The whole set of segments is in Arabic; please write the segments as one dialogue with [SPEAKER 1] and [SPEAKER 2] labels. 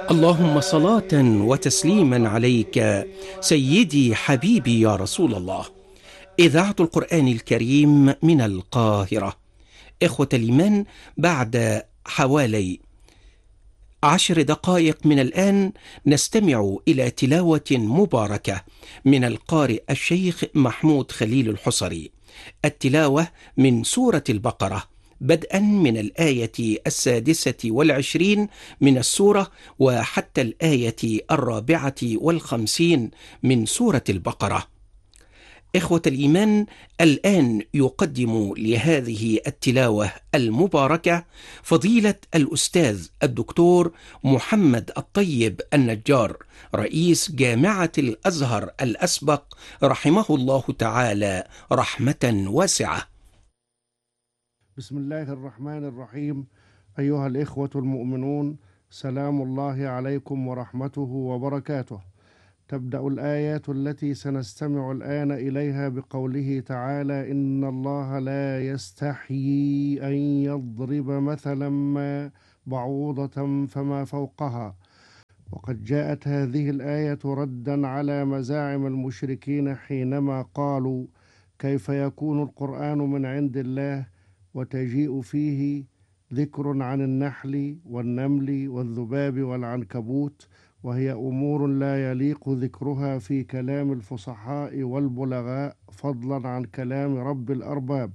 [SPEAKER 1] اللهم صلاة وتسليما عليك سيدي حبيبي يا رسول الله. إذاعة القرآن الكريم من القاهرة. إخوة الإيمان، بعد حوالي 10 دقائق من الآن نستمع إلى تلاوة مباركة من القارئ الشيخ محمود خليل الحصري. التلاوة من سورة البقرة، بدءا من الآية 26 من السورة وحتى الآية 54 من سورة البقرة. إخوة الإيمان، الآن يقدم لهذه التلاوة المباركة فضيلة الأستاذ الدكتور محمد الطيب النجار، رئيس جامعة الأزهر الأسبق، رحمه الله تعالى رحمة واسعة.
[SPEAKER 2] بسم الله الرحمن الرحيم. أيها الإخوة المؤمنون، سلام الله عليكم ورحمته وبركاته. تبدأ الآيات التي سنستمع الآن إليها بقوله تعالى: إن الله لا يستحيي أن يضرب مثلا ما بعوضة فما فوقها. وقد جاءت هذه الآية ردا على مزاعم المشركين حينما قالوا: كيف يكون القرآن من عند الله وتجيء فيه ذكر عن النحل والنمل والذباب والعنكبوت، وهي أمور لا يليق ذكرها في كلام الفصحاء والبلغاء فضلا عن كلام رب الأرباب.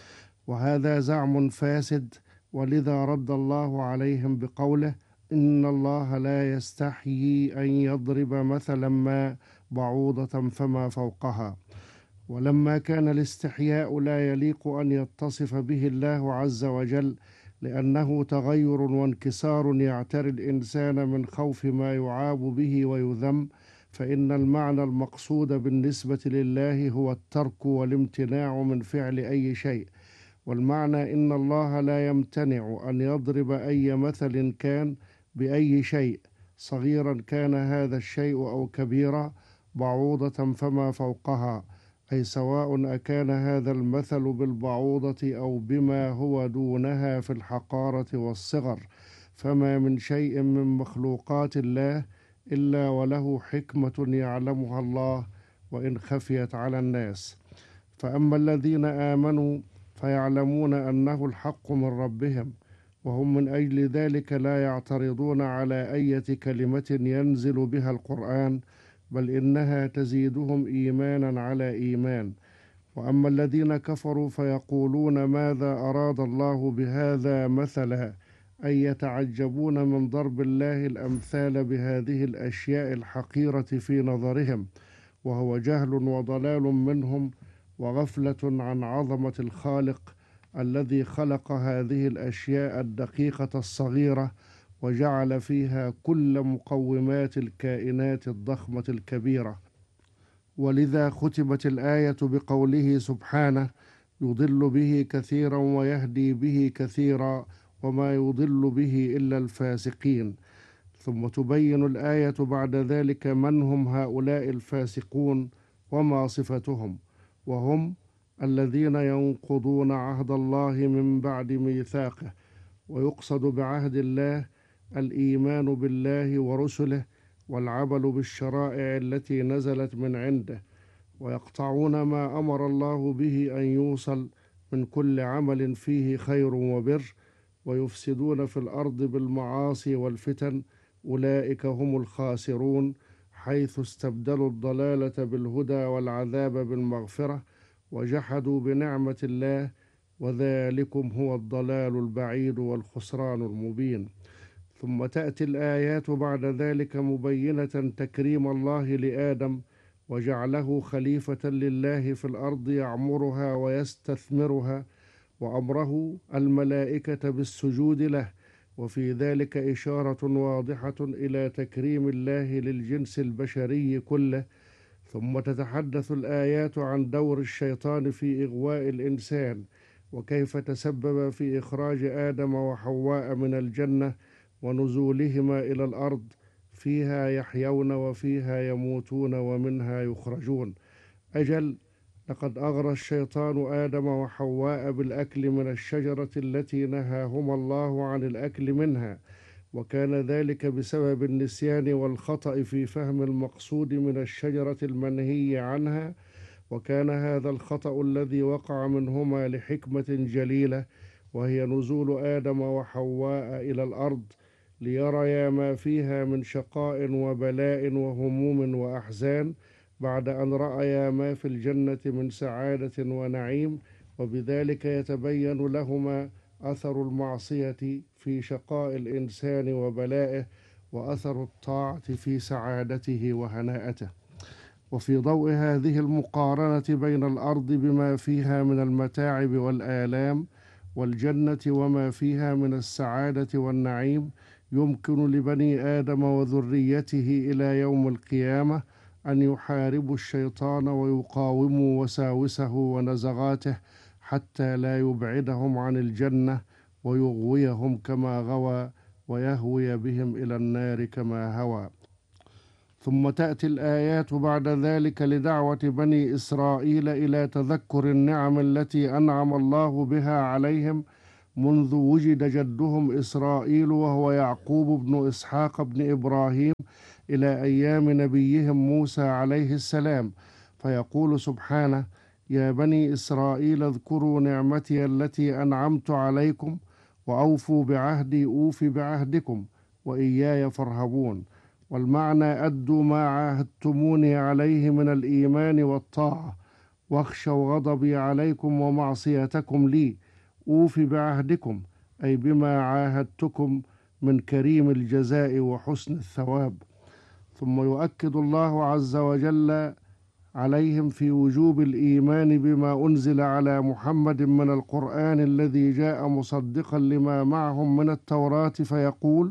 [SPEAKER 2] وهذا زعم فاسد، ولذا رد الله عليهم بقوله: إن الله لا يستحيي أن يضرب مثلا ما بعوضة فما فوقها. ولما كان الاستحياء لا يليق أن يتصف به الله عز وجل، لأنه تغير وانكسار يعتري الإنسان من خوف ما يعاب به ويذم، فإن المعنى المقصود بالنسبة لله هو الترك والامتناع من فعل أي شيء. والمعنى إن الله لا يمتنع أن يضرب أي مثل كان بأي شيء، صغيرا كان هذا الشيء أو كبيرا، بعوضة فما فوقها، أي سواء أكان هذا المثل بالبعوضة أو بما هو دونها في الحقارة والصغر. فما من شيء من مخلوقات الله إلا وله حكمة يعلمها الله وإن خفيت على الناس. فأما الذين آمنوا فيعلمون أنه الحق من ربهم، وهم من أجل ذلك لا يعترضون على أي كلمة ينزل بها القرآن، بل إنها تزيدهم إيمانا على إيمان. وأما الذين كفروا فيقولون: ماذا أراد الله بهذا مثلا، أي يتعجبون من ضرب الله الأمثال بهذه الأشياء الحقيرة في نظرهم، وهو جهل وضلال منهم وغفلة عن عظمة الخالق الذي خلق هذه الأشياء الدقيقة الصغيرة وجعل فيها كل مقومات الكائنات الضخمة الكبيرة. ولذا ختمت الآية بقوله سبحانه: يضل به كثيرا ويهدي به كثيرا وما يضل به إلا الفاسقين. ثم تبين الآية بعد ذلك من هم هؤلاء الفاسقون وما صفتهم، وهم الذين ينقضون عهد الله من بعد ميثاقه. ويقصد بعهد الله الإيمان بالله ورسله والعمل بالشرائع التي نزلت من عنده، ويقطعون ما أمر الله به أن يوصل من كل عمل فيه خير وبر، ويفسدون في الأرض بالمعاصي والفتن. أولئك هم الخاسرون، حيث استبدلوا الضلالة بالهدى والعذاب بالمغفرة، وجحدوا بنعمة الله، وذلكم هو الضلال البعيد والخسران المبين. ثم تأتي الآيات بعد ذلك مبينة تكريم الله لآدم، وجعله خليفة لله في الأرض يعمرها ويستثمرها، وأمره الملائكة بالسجود له. وفي ذلك إشارة واضحة إلى تكريم الله للجنس البشري كله. ثم تتحدث الآيات عن دور الشيطان في إغواء الإنسان، وكيف تسبب في إخراج آدم وحواء من الجنة ونزولهما إلى الأرض، فيها يحيون وفيها يموتون ومنها يخرجون. أجل، لقد أغرى الشيطان آدم وحواء بالأكل من الشجرة التي نهاهما الله عن الأكل منها، وكان ذلك بسبب النسيان والخطأ في فهم المقصود من الشجرة المنهي عنها، وكان هذا الخطأ الذي وقع منهما لحكمة جليلة، وهي نزول آدم وحواء إلى الأرض ليريا ما فيها من شقاء وبلاء وهموم وأحزان، بعد أن رأيا ما في الجنة من سعادة ونعيم، وبذلك يتبين لهما أثر المعصية في شقاء الإنسان وبلائه، وأثر الطاعة في سعادته وهناءته. وفي ضوء هذه المقارنة بين الأرض بما فيها من المتاعب والآلام والجنة وما فيها من السعادة والنعيم، يمكن لبني آدم وذريته إلى يوم القيامة أن يحاربوا الشيطان ويقاوموا وساوسه ونزغاته حتى لا يبعدهم عن الجنة ويغويهم كما غوى ويهوي بهم إلى النار كما هوى. ثم تأتي الآيات بعد ذلك لدعوة بني إسرائيل إلى تذكر النعم التي أنعم الله بها عليهم منذ وجد جدهم إسرائيل وهو يعقوب بن إسحاق بن إبراهيم إلى أيام نبيهم موسى عليه السلام، فيقول سبحانه: يا بني إسرائيل اذكروا نعمتي التي أنعمت عليكم وأوفوا بعهدي أوف بعهدكم وإياي فارهبون. والمعنى: أدوا ما عاهدتموني عليه من الإيمان والطاعة، واخشوا غضبي عليكم ومعصيتكم لي، أوف بعهدكم أي بما عاهدتكم من كريم الجزاء وحسن الثواب. ثم يؤكد الله عز وجل عليهم في وجوب الإيمان بما أنزل على محمد من القرآن الذي جاء مصدقا لما معهم من التوراة، فيقول: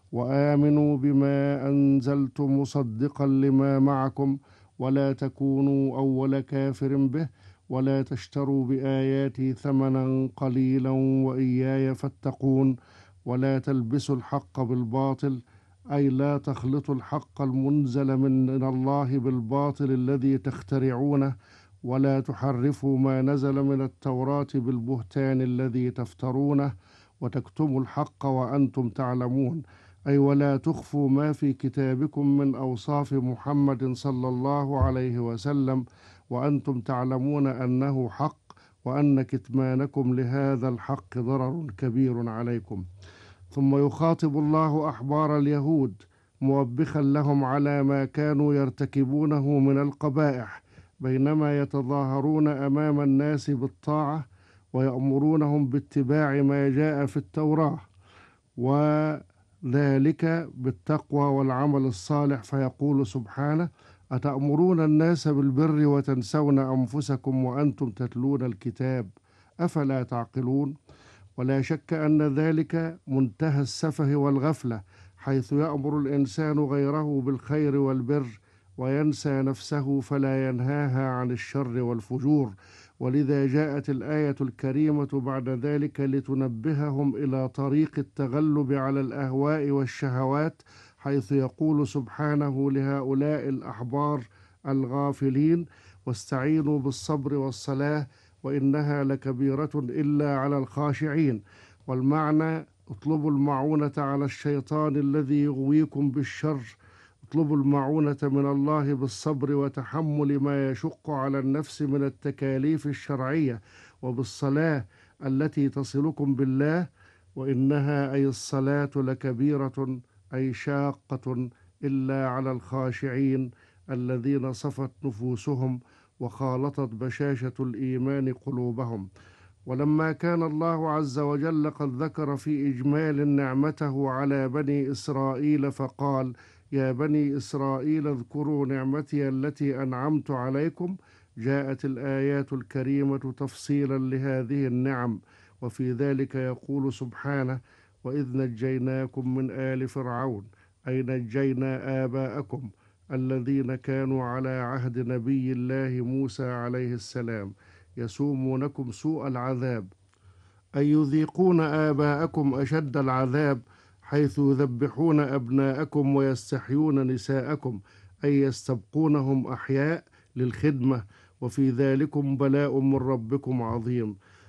[SPEAKER 2] وآمنوا بما أنزلت مصدقا لما معكم ولا تكونوا أول كافر به ولا تشتروا بآياتي ثمنا قليلا وإياي فاتقون ولا تلبسوا الحق بالباطل، أي لا تخلطوا الحق المنزل من الله بالباطل الذي تخترعونه، ولا تحرفوا ما نزل من التوراة بالبهتان الذي تفترونه، وتكتموا الحق وأنتم تعلمون، أي ولا تخفوا ما في كتابكم من أوصاف محمد صلى الله عليه وسلم وأنتم تعلمون أنه حق، وأن كتمانكم لهذا الحق ضرر كبير عليكم. ثم يخاطب الله أحبار اليهود موبخا لهم على ما كانوا يرتكبونه من القبائح، بينما يتظاهرون أمام الناس بالطاعة ويأمرونهم باتباع ما جاء في التوراة، وذلك بالتقوى والعمل الصالح، فيقول سبحانه: أتأمرون الناس بالبر وتنسون أنفسكم وأنتم تتلون الكتاب أفلا تعقلون. ولا شك أن ذلك منتهى السفه والغفلة، حيث يأمر الإنسان غيره بالخير والبر وينسى نفسه فلا ينهاها عن الشر والفجور. ولذا جاءت الآية الكريمة بعد ذلك لتنبههم إلى طريق التغلب على الأهواء والشهوات، حيث يقول سبحانه لهؤلاء الأحبار الغافلين: واستعينوا بالصبر والصلاة وإنها لكبيرة إلا على الخاشعين. والمعنى: اطلبوا المعونة على الشيطان الذي يغويكم بالشر، اطلبوا المعونة من الله بالصبر وتحمل ما يشق على النفس من التكاليف الشرعية، وبالصلاة التي تصلكم بالله، وإنها أي الصلاة لكبيرة أي شاقة إلا على الخاشعين الذين صفت نفوسهم وخالطت بشاشة الإيمان قلوبهم. ولما كان الله عز وجل قد ذكر في إجمال نعمته على بني إسرائيل فقال: يا بني إسرائيل اذكروا نعمتي التي أنعمت عليكم، جاءت الآيات الكريمة تفصيلا لهذه النعم. وفي ذلك يقول سبحانه: وإذ نجيناكم من آل فرعون، أي نجينا آباءكم الذين كانوا على عهد نبي الله موسى عليه السلام يسومونكم سوء العذاب، أي يذيقون آباءكم أشد العذاب، حيث يذبحون أبناءكم ويستحيون نساءكم، أي يستبقونهم أحياء للخدمة، وفي ذلكم بلاء من ربكم عظيم.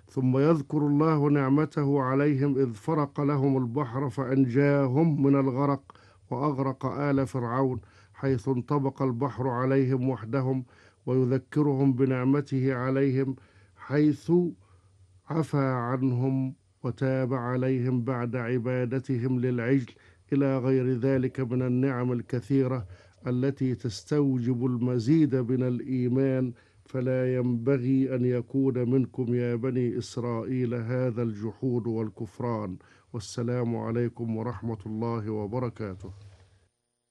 [SPEAKER 2] ثم يذكر الله نعمته عليهم إذ فرق لهم البحر فأنجاهم من الغرق وأغرق آل فرعون حيث انطبق البحر عليهم وحدهم، ويذكرهم بنعمته عليهم حيث عفى عنهم وتاب عليهم بعد عبادتهم للعجل، إلى غير ذلك من النعم الكثيرة التي تستوجب المزيد من الإيمان. فلا ينبغي أن يكون منكم يا بني إسرائيل هذا الجحود والكفران. والسلام عليكم ورحمة الله وبركاته.